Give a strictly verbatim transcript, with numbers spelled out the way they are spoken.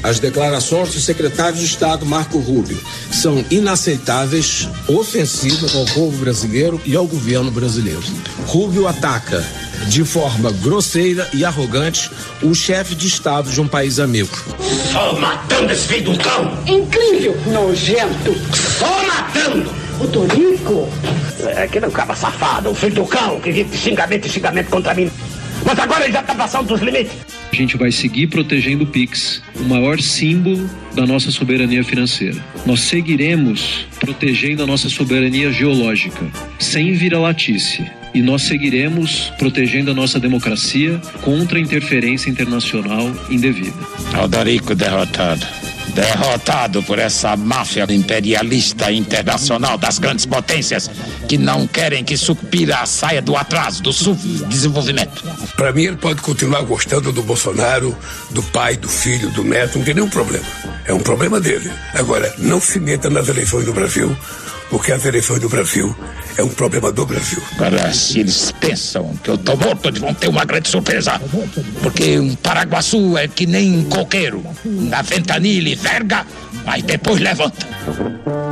As declarações do secretário de Estado, Marco Rubio, são inaceitáveis, ofensivas ao povo brasileiro e ao governo brasileiro. Rubio ataca de forma grosseira e arrogante o chefe de Estado de um país amigo. Só matando esse filho do cão! Incrível, nojento! Só matando! O Tonico! É aquele cara safado, o filho do cão, que vive de xingamento e xingamento contra mim. Mas agora ele já está passando dos limites. A gente vai seguir protegendo o Pix, o maior símbolo da nossa soberania financeira. Nós seguiremos protegendo a nossa soberania geológica, sem vira-latice. E nós seguiremos protegendo a nossa democracia contra a interferência internacional indevida. Odorico derrotado. Derrotado por essa máfia imperialista internacional das grandes potências que não querem que Sucupira saia do atraso, do subdesenvolvimento. Para mim, ele pode continuar gostando do Bolsonaro, do pai, do filho, do neto, não tem nenhum problema. É um problema dele. Agora, não se meta nas eleições do Brasil, porque as eleições do Brasil é um problema do Brasil. Agora, se eles pensam que eu tô morto, eles vão ter uma grande surpresa. Porque um Paraguaçu é que nem um coqueiro. Na ventanilha e verga, mas depois levanta.